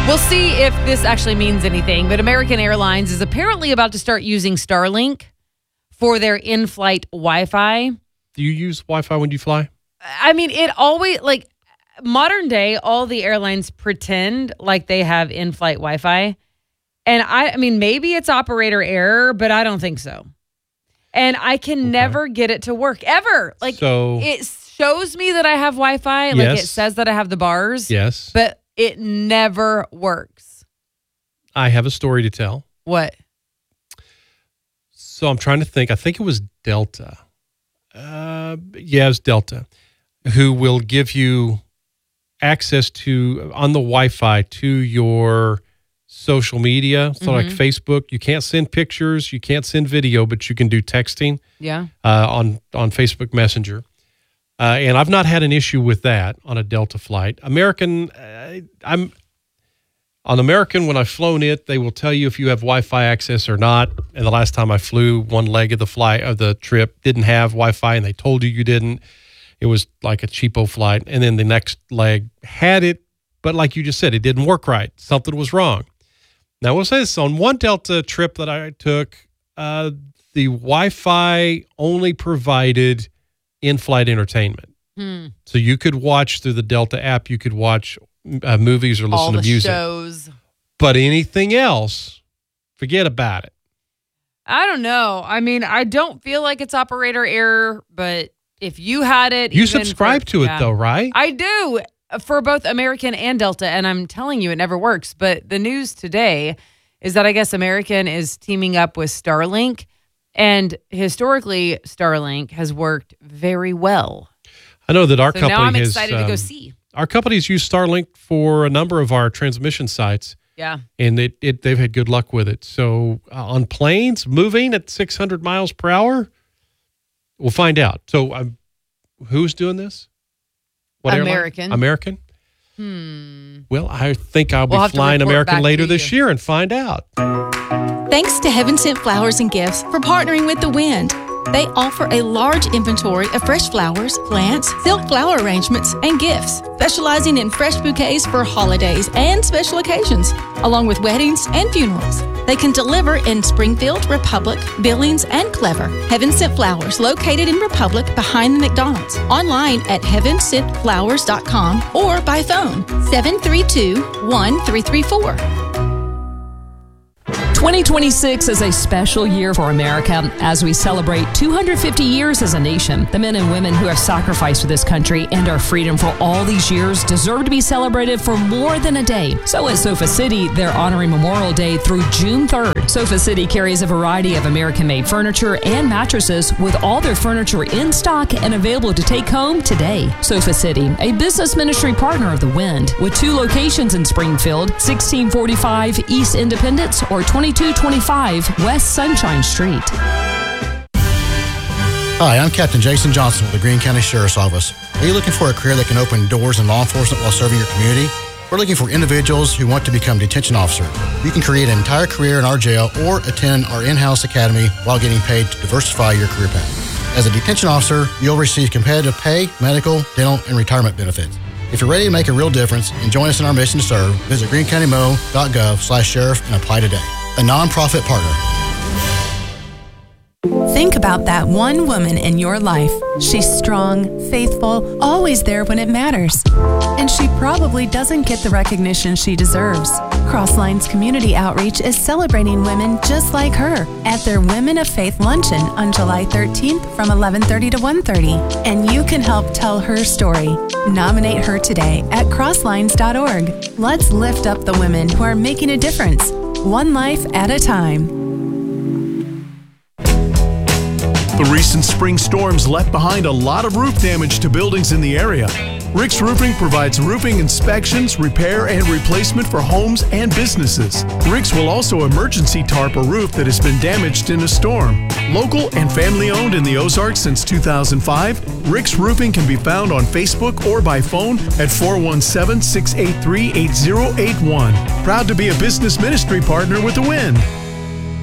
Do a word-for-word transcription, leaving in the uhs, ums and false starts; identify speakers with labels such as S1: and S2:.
S1: We'll see if this actually means anything, but American Airlines is apparently about to start using Starlink for their in-flight Wi-Fi.
S2: Do you use Wi-Fi when you fly?
S1: I mean, it always, like, modern day, all the airlines pretend like they have in-flight Wi-Fi. And I, I mean, maybe it's operator error, but I don't think so. And I can okay. never get it to work, ever. Like, so, it shows me that I have Wi-Fi. Like,
S2: yes.
S1: it says that I have the bars.
S2: Yes.
S1: But it never works.
S2: I have a story to tell.
S1: What?
S2: So I'm trying to think. I think it was Delta. Uh, yeah, it was Delta, who will give you access to, on the Wi-Fi, to your social media. So mm-hmm. like Facebook, you can't send pictures, you can't send video, but you can do texting.
S1: Yeah.
S2: Uh, on, on Facebook Messenger. Uh, and I've not had an issue with that on a Delta flight. American, uh, I'm on American, when I've flown it, they will tell you if you have Wi-Fi access or not. And the last time I flew, one leg of the flight of the trip didn't have Wi-Fi, and they told you you didn't. It was like a cheapo flight. And then the next leg had it, but like you just said, it didn't work right. Something was wrong. Now, we'll say this. On one Delta trip that I took, uh, the Wi-Fi only provided in-flight entertainment. Hmm. So you could watch through the Delta app, you could watch uh, movies or listen
S1: All
S2: to
S1: the
S2: music.
S1: Shows.
S2: But anything else, forget about it.
S1: I don't know. I mean, I don't feel like it's operator error, but if you had it...
S2: You subscribe for, to yeah, it though, right?
S1: I do, for both American and Delta, and I'm telling you, it never works. But the news today is that I guess American is teaming up with Starlink. And historically, Starlink has worked very well.
S2: I know that our
S1: so
S2: company
S1: now I'm
S2: has,
S1: excited
S2: um,
S1: to go see.
S2: Our company's used Starlink for a number of our transmission sites.
S1: Yeah.
S2: And it, it they've had good luck with it. So uh, on planes, moving at six hundred miles per hour, we'll find out. So um, who's doing this? What
S1: American.
S2: Airline? American?
S1: Hmm.
S2: Well, I think I'll
S1: we'll
S2: be flying American later this
S1: you.
S2: year and find out.
S3: Thanks to Heaven Sent Flowers and Gifts for partnering with The Wind. They offer a large inventory of fresh flowers, plants, silk flower arrangements, and gifts, specializing in fresh bouquets for holidays and special occasions, along with weddings and funerals. They can deliver in Springfield, Republic, Billings, and Clever. Heaven Sent Flowers, located in Republic behind the McDonald's. Online at heaven sent flowers dot com or by phone seven three two, one three three four.
S4: twenty twenty-six is a special year for America as we celebrate two hundred fifty years as a nation. The men and women who have sacrificed for this country and our freedom for all these years deserve to be celebrated for more than a day. So at Sofa City, they're honoring Memorial Day through June third. Sofa City carries a variety of American-made furniture and mattresses with all their furniture in stock and available to take home today. Sofa City, a business ministry partner of The Wind, with two locations in Springfield, sixteen forty-five East Independence or twenty-two twenty-five West Sunshine Street.
S5: Hi, I'm Captain Jason Johnson with the Greene County Sheriff's Office. Are you looking for a career that can open doors in law enforcement while serving your community? We're looking for individuals who want to become detention officer. You can create an entire career in our jail or attend our in-house academy while getting paid to diversify your career path. As a detention officer, you'll receive competitive pay, medical, dental, and retirement benefits. If you're ready to make a real difference and join us in our mission to serve, visit green county mo dot gov slash sheriff and apply today. A nonprofit partner.
S6: Think about that one woman in your life. She's strong, faithful, always there when it matters. And she probably doesn't get the recognition she deserves. Crosslines Community Outreach is celebrating women just like her at their Women of Faith Luncheon on July thirteenth from eleven thirty to one thirty. And you can help tell her story. Nominate her today at crosslines dot org. Let's lift up the women who are making a difference, one life at a time.
S7: The recent spring storms left behind a lot of roof damage to buildings in the area. Rick's Roofing provides roofing inspections, repair, and replacement for homes and businesses. Rick's will also emergency tarp a roof that has been damaged in a storm. Local and family-owned in the Ozarks since two thousand five, Rick's Roofing can be found on Facebook or by phone at four one seven, six eight three, eight zero eight one. Proud to be a business ministry partner with The Wind.